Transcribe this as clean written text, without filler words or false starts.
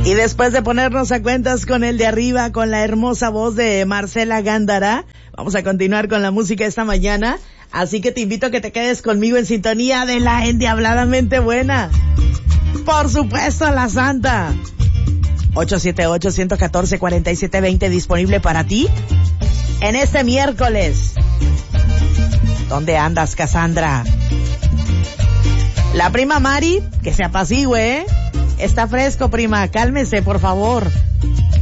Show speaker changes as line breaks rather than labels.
Y después de ponernos a cuentas con el de arriba, con la hermosa voz de Marcela Gándara, vamos a continuar con la música esta mañana. Así que te invito a que te quedes conmigo en sintonía de la endiabladamente buena. Por supuesto, la santa. 878-114-4720 disponible para ti en este miércoles. ¿Dónde andas, Cassandra? La prima Mari, que se apacigüe, ¿eh? Está fresco, prima. Cálmese, por favor.